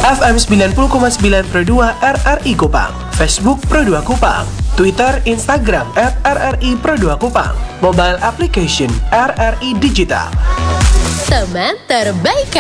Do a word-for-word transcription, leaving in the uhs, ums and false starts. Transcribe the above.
F M sembilan puluh koma sembilan Pro dua R R I Kupang, Facebook Pro dua Kupang, Twitter, Instagram at R R I Pro dua Kupang, mobile application R R I Digital. Teman terbaik.